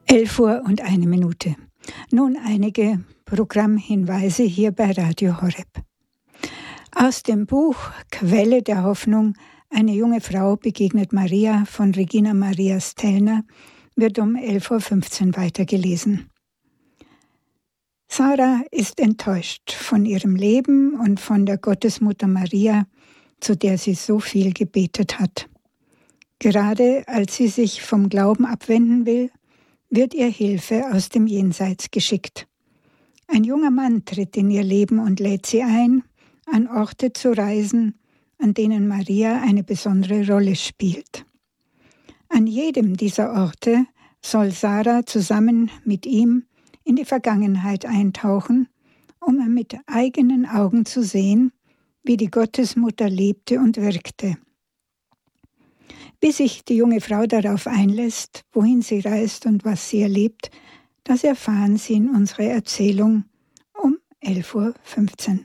11:01. Nun einige Programmhinweise hier bei Radio Horeb. Aus dem Buch Quelle der Hoffnung, eine junge Frau begegnet Maria von Regina Maria Stelner wird um 11:15 Uhr weitergelesen. Sarah ist enttäuscht von ihrem Leben und von der Gottesmutter Maria, zu der sie so viel gebetet hat. Gerade als sie sich vom Glauben abwenden will, wird ihr Hilfe aus dem Jenseits geschickt. Ein junger Mann tritt in ihr Leben und lädt sie ein, an Orte zu reisen, an denen Maria eine besondere Rolle spielt. An jedem dieser Orte soll Sarah zusammen mit ihm in die Vergangenheit eintauchen, um mit eigenen Augen zu sehen, wie die Gottesmutter lebte und wirkte. Wie sich die junge Frau darauf einlässt, wohin sie reist und was sie erlebt, das erfahren Sie in unserer Erzählung um 11:15 Uhr.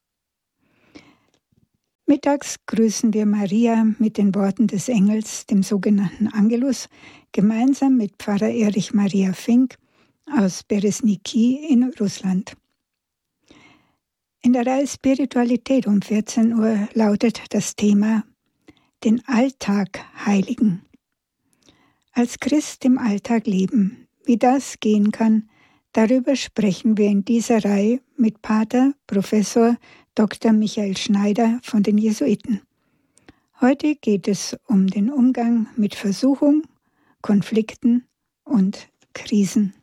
Mittags grüßen wir Maria mit den Worten des Engels, dem sogenannten Angelus, gemeinsam mit Pfarrer Erich Maria Fink aus Beresniki in Russland. In der Reihe Spiritualität um 14 Uhr lautet das Thema den Alltag heiligen. Als Christ im Alltag leben, wie das gehen kann, darüber sprechen wir in dieser Reihe mit Pater Professor Dr. Michael Schneider von den Jesuiten. Heute geht es um den Umgang mit Versuchung, Konflikten und Krisen.